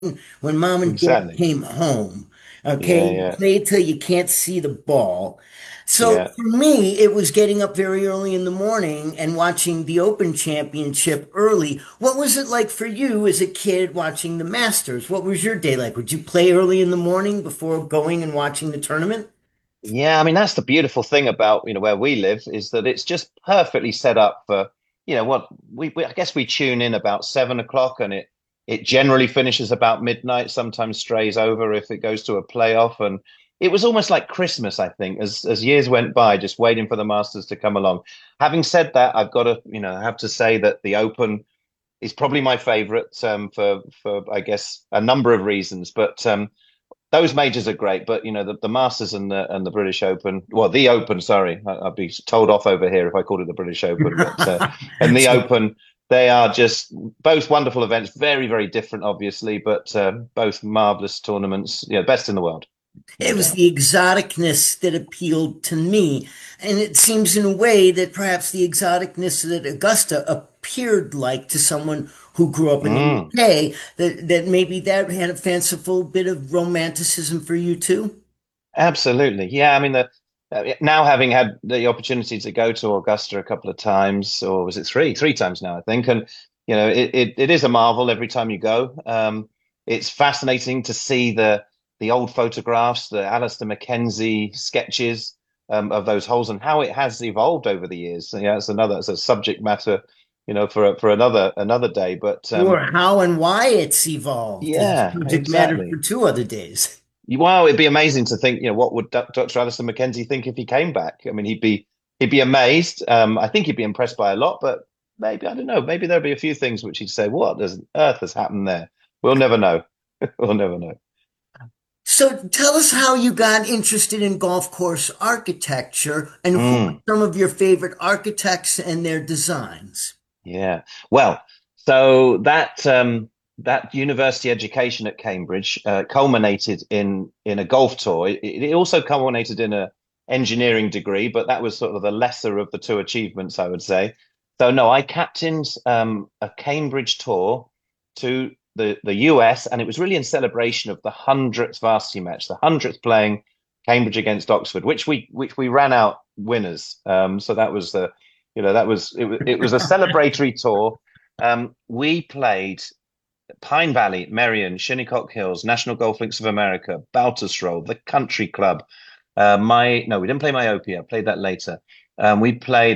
when mom and dad Exactly. came home. Okay, Yeah, you yeah, play till you can't see the ball. So yeah. for me, it was getting up very early in the morning and watching the Open Championship early. What was it like for you as a kid watching the Masters? What was your day like? Would you play early in the morning before going and watching the tournament? Yeah, I mean that's the beautiful thing about where we live is that it's just perfectly set up for what we I guess we tune in about 7 o'clock and it generally finishes about midnight. Sometimes strays over if it goes to a playoff, and it was almost like Christmas, I think, as years went by, just waiting for the Masters to come along. Having said that, I've got to have to say that the Open is probably my favorite for I guess a number of reasons, but. Those majors are great, but the Masters and the British Open. Well, the Open. Sorry, I'd be told off over here if I called it the British Open. But and the So Open, they are just both wonderful events. Very, very different, obviously, but both marvelous tournaments. Yeah, best in the world, no it was doubt. the exoticness that appealed to me. And it seems in a way that perhaps the exoticness that Augusta appeared like to someone who grew up in the Mm. UK, that maybe that had a fanciful bit of romanticism for you too. Absolutely. Yeah, I mean, now having had the opportunity to go to Augusta a couple of times, or was it three? Three times now, I think. And it is a marvel every time you go. It's fascinating to see the old photographs, the Alistair Mackenzie sketches of those holes and how it has evolved over the years. So, yeah, it's a subject matter, for another day. But Or how and why it's evolved is yeah, subject matter for exactly. two other days. Wow, it'd be amazing to think, what would Dr. Alistair Mackenzie think if he came back? I mean, he'd be amazed. I think he'd be impressed by a lot, but maybe I don't know. Maybe there'll be a few things which he'd say, "What does earth has happened there?" We'll never know. We'll never know. So tell us how you got interested in golf course architecture and who are Mm, some of your favorite architects and their designs. yeah. Well, so that university education at Cambridge culminated in a golf tour. It also culminated in a engineering degree, but that was sort of the lesser of the two achievements, I would say. So no, I captained a Cambridge tour to the US, and it was really in celebration of the 100th varsity match, the 100th playing Cambridge against Oxford, which we ran out winners. So that was it was a celebratory tour. We played Pine Valley, Merion, Shinnecock Hills, National Golf Links of America, Baltusrol, the Country Club. My no, we didn't play Myopia. Played that later. We played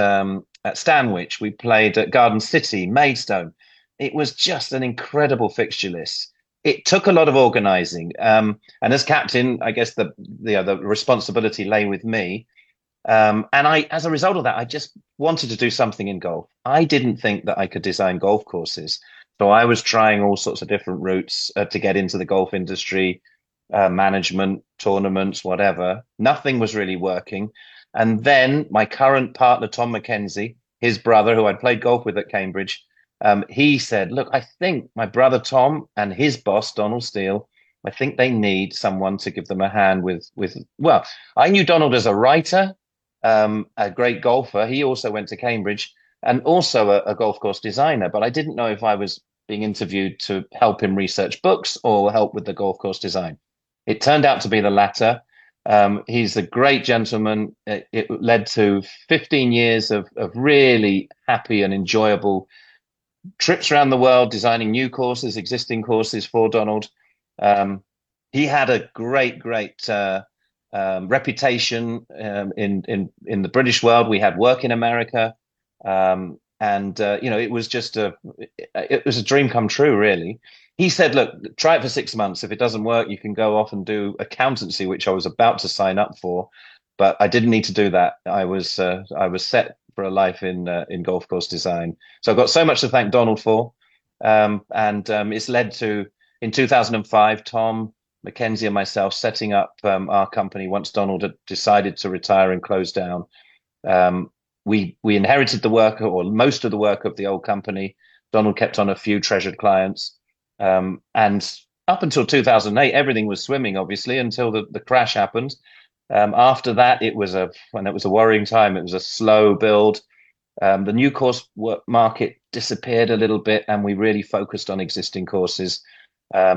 at Stanwich. We played at Garden City, Maidstone. It was just an incredible fixture list. It took a lot of organising, and as captain, I guess the responsibility lay with me. And as a result of that, I just wanted to do something in golf. I didn't think that I could design golf courses. So I was trying all sorts of different routes to get into the golf industry, management, tournaments, whatever. Nothing was really working. And then my current partner, Tom Mackenzie, his brother, who I'd played golf with at Cambridge, he said, "Look, I think my brother Tom and his boss, Donald Steele, I think they need someone to give them a hand well, I knew Donald as a writer, a great golfer. He also went to Cambridge and also a golf course designer, but I didn't know if I was being interviewed to help him research books or help with the golf course design. It turned out to be the latter. He's a great gentleman. It led to 15 years of really happy and enjoyable trips around the world, designing new courses, existing courses for Donald. Um, he had a great reputation in the British world. We had work in America, and it was just a dream come true, really. He said, "Look, try it for 6 months. If it doesn't work, you can go off and do accountancy," which I was about to sign up for, but I didn't need to do that. I was set for a life in golf course design. So I've got so much to thank Donald for, and it's led to in 2005, Tom Mackenzie and myself setting up our company once Donald had decided to retire and close down. Um, we inherited the work or most of the work of the old company. Donald kept on a few treasured clients, and up until 2008, everything was swimming, obviously, until the crash happened. After that, it was a worrying time. It was a slow build. The new course market disappeared a little bit, and we really focused on existing courses. Um,